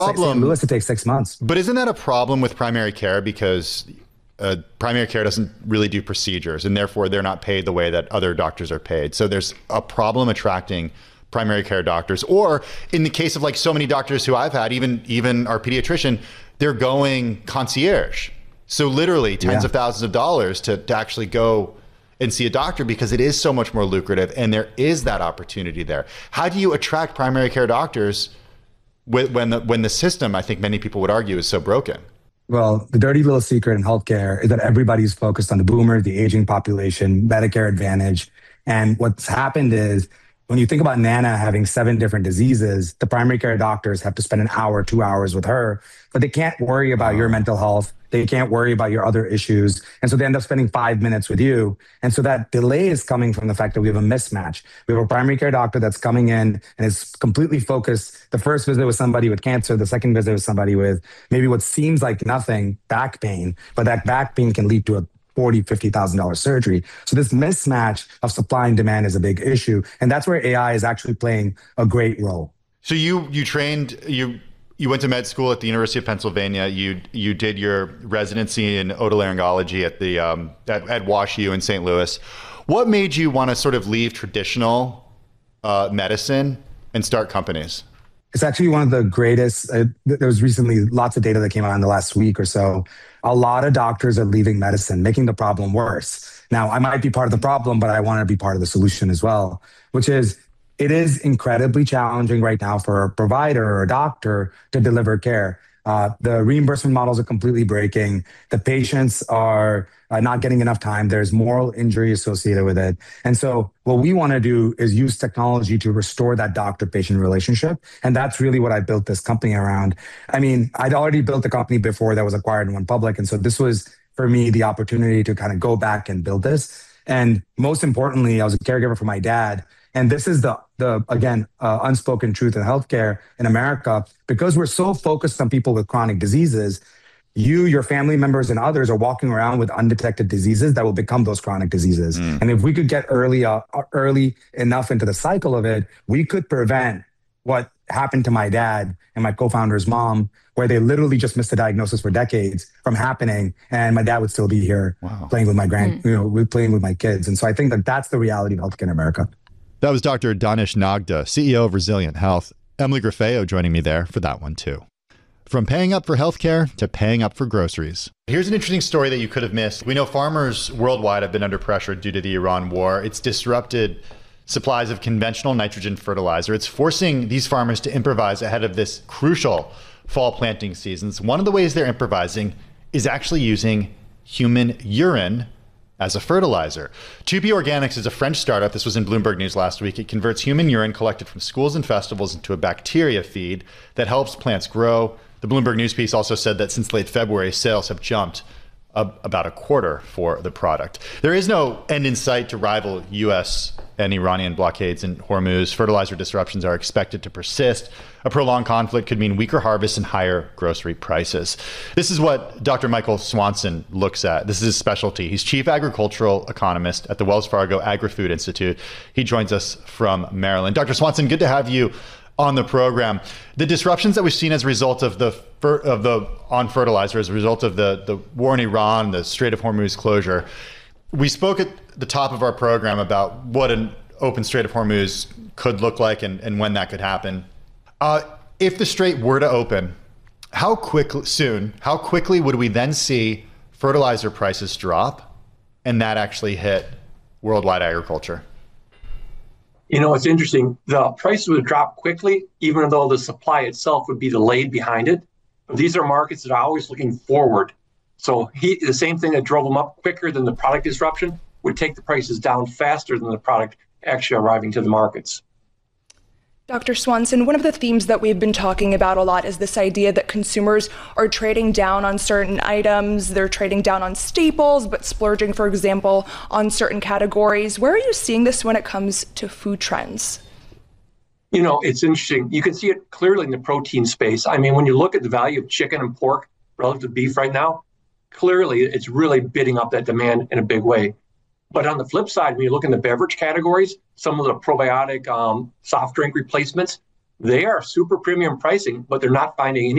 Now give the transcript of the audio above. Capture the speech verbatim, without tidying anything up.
Saint Problem, Louis, it takes six months. But isn't that a problem with primary care? Because uh, primary care doesn't really do procedures, and therefore they're not paid the way that other doctors are paid. So there's a problem attracting primary care doctors. Or in the case of like so many doctors who I've had, even even our pediatrician, they're going concierge. So literally tens Yeah. of thousands of dollars to, to actually go and see a doctor, because it is so much more lucrative and there is that opportunity there. How do you attract primary care doctors when the, when the system, I think many people would argue, is so broken? Well, the dirty little secret in healthcare is that everybody's focused on the boomer, the aging population, Medicare Advantage. And what's happened is when you think about Nana having seven different diseases, the primary care doctors have to spend an hour, two hours with her, but they can't worry about your mental health. They can't worry about your other issues. And so they end up spending five minutes with you. And so that delay is coming from the fact that we have a mismatch. We have a primary care doctor that's coming in and is completely focused. The first visit with somebody with cancer, the second visit with somebody with maybe what seems like nothing, back pain, but that back pain can lead to a forty thousand dollars, fifty thousand dollars surgery. So this mismatch of supply and demand is a big issue. And that's where A I is actually playing a great role. So you you trained, you you went to med school at the University of Pennsylvania. You you did your residency in otolaryngology at the um, at, at WashU in Saint Louis. What made you want to sort of leave traditional uh, medicine and start companies? It's actually one of the greatest. Uh, there was recently lots of data that came out in the last week or so. A lot of doctors are leaving medicine, making the problem worse. Now, I might be part of the problem, but I want to be part of the solution as well, which is it is incredibly challenging right now for a provider or a doctor to deliver care. Uh, the reimbursement models are completely breaking. The patients are uh, not getting enough time. There's moral injury associated with it. And so what we want to do is use technology to restore that doctor-patient relationship. And that's really what I built this company around. I mean, I'd already built a company before that was acquired and went public. And so this was, for me, the opportunity to kind of go back and build this. And most importantly, I was a caregiver for my dad. And this is the, the again, uh, unspoken truth in healthcare in America. Because we're so focused on people with chronic diseases, you, your family members, and others are walking around with undetected diseases that will become those chronic diseases. Mm. And if we could get early, uh, early enough into the cycle of it, we could prevent what happened to my dad and my co-founder's mom, where they literally just missed a diagnosis for decades from happening. And my dad would still be here wow. playing with my grand, mm. you know, playing with my kids. And so I think that that's the reality of healthcare in America. That was Doctor Danish Nagda, C E O of Resilient Health. Emily Grafeo joining me there for that one too. From paying up for healthcare to paying up for groceries. Here's an interesting story that you could have missed. We know farmers worldwide have been under pressure due to the Iran war. It's disrupted supplies of conventional nitrogen fertilizer. It's forcing these farmers to improvise ahead of this crucial fall planting seasons. One of the ways they're improvising is actually using human urine as a fertilizer. two P Organics is a French startup. This was in Bloomberg News last week. It converts human urine collected from schools and festivals into a bacteria feed that helps plants grow. The Bloomberg News piece also said that since late February, sales have jumped uh, about a quarter for the product. There is no end in sight to rival U S and Iranian blockades in Hormuz. Fertilizer disruptions are expected to persist. A prolonged conflict could mean weaker harvests and higher grocery prices. This is what Doctor Michael Swanson looks at. This is his specialty. He's chief agricultural economist at the Wells Fargo Agri-Food Institute. He joins us from Maryland. Doctor Swanson, good to have you on the program. The disruptions that we've seen as a result of the of the on fertilizer, as a result of the, the war in Iran, the Strait of Hormuz closure, we spoke at the top of our program about what an open Strait of Hormuz could look like and, and when that could happen. Uh, if the Strait were to open, how quickly, soon, how quickly would we then see fertilizer prices drop and that actually hit worldwide agriculture? You know, it's interesting. The prices would drop quickly, even though the supply itself would be delayed behind it. But these are markets that are always looking forward. So he, the same thing that drove them up quicker than the product disruption would take the prices down faster than the product actually arriving to the markets. Doctor Swanson, one of the themes that we've been talking about a lot is this idea that consumers are trading down on certain items. They're trading down on staples, but splurging, for example, on certain categories. Where are you seeing this when it comes to food trends? You know, it's interesting. You can see it clearly in the protein space. I mean, when you look at the value of chicken and pork relative to beef right now, clearly it's really bidding up that demand in a big way. But on the flip side, when you look in the beverage categories, some of the probiotic um, soft drink replacements, They are super premium pricing, but they're not finding any